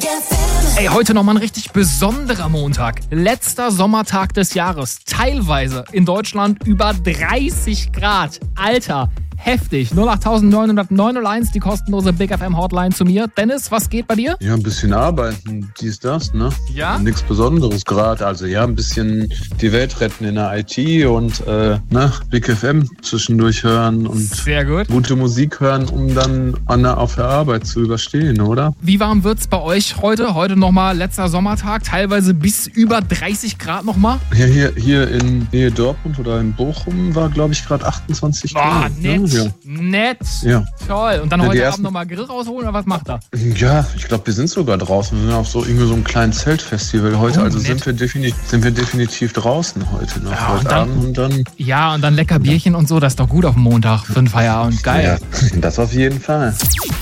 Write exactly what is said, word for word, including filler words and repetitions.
Ey, heute nochmal ein richtig besonderer Montag. Letzter Sommertag des Jahres. Teilweise in Deutschland über dreißig Grad. Alter, heftig. null acht neun null neun null eins, die kostenlose Big F M Hotline zu mir. Dennis, was geht bei dir? Ja, ein bisschen arbeiten, dies, das, ne? Ja? Nichts Besonderes gerade. Also ja, ein bisschen die Welt retten in der I T und äh, ne, Big F M zwischendurch hören und Sehr gut. gute Musik hören, um dann an der, auf der Arbeit zu überstehen, oder? Wie warm wird's bei euch heute? Heute nochmal letzter Sommertag, teilweise bis über dreißig Grad nochmal. Ja, hier, hier in Nähe Dortmund oder in Bochum war, glaube ich, gerade achtundzwanzig Boah, Grad. nett, Ja. nett. Ja. Toll. Und dann Ja, die heute ersten- Abend nochmal Grill rausholen oder was macht er? Ja, ich glaube, wir sind sogar draußen. Wir sind auf so irgendwie so einem kleinen Zeltfestival heute. Oh, also nett. sind wir, definitiv, sind wir definitiv draußen heute noch. Ja, heute und dann- Abend und dann. Ja, und dann lecker Bierchen und so, das ist doch gut auf dem Montag für den Feierabend. Geil. Ja, das auf jeden Fall.